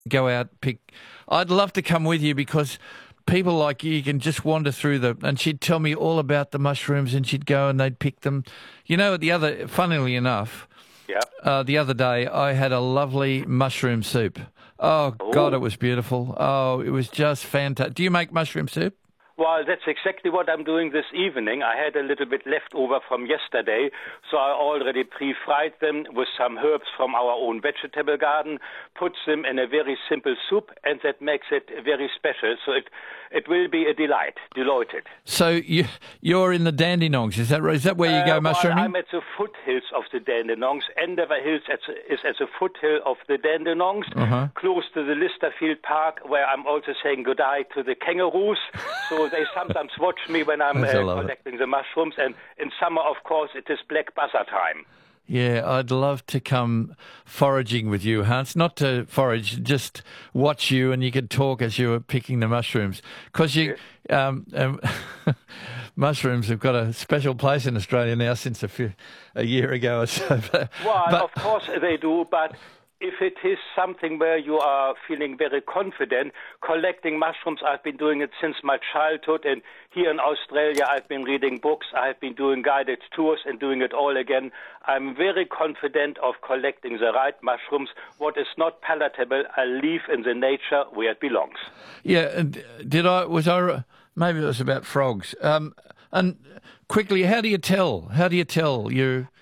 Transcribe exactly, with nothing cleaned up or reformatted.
go out pick. I'd love to come with you because people like you can just wander through the. And she'd tell me all about the mushrooms, and she'd go and they'd pick them. You know, the other, funnily enough, Yeah. uh, the other day I had a lovely mushroom soup. Oh, Oh. God, it was beautiful. Oh, it was just fantastic. Do you make mushroom soup? Well, that's exactly what I'm doing this evening. I had a little bit left over from yesterday, so I already pre-fried them with some herbs from our own vegetable garden, put them in a very simple soup, and that makes it very special. So it it will be a delight, delighted. So you, you're in the Dandenongs, is that right? Is that where you go Uh, mushrooming? Well, I'm at the foothills of the Dandenongs. Endeavour Hills at the, is at the foothill of the Dandenongs, Uh-huh. close to the Listerfield Park, where I'm also saying goodbye to the kangaroos. So they sometimes watch me when I'm I uh, love it. collecting the mushrooms. And in summer, of course, it is black buzzer time. Yeah, I'd love to come foraging with you, Hans. Not to forage, just watch you, and you could talk as you were picking the mushrooms. Because you, um, um, mushrooms have got a special place in Australia now since a few, a year ago or so. But, Well, but- of course they do, but if it is something where you are feeling very confident, collecting mushrooms, I've been doing it since my childhood, and here in Australia I've been reading books, I've been doing guided tours and doing it all again. I'm very confident of collecting the right mushrooms. What is not palatable, I leave in the nature where it belongs. yeah, and did I, was I, maybe it was about frogs. Um, and quickly, how do you tell? How do you tell you